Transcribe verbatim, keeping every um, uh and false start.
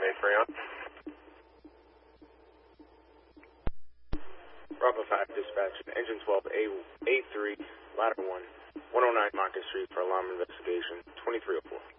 eight Freon. Bravo five dispatch, engine twelve A three, ladder one, one oh nine Market Street for alarm investigation, twenty-three oh four.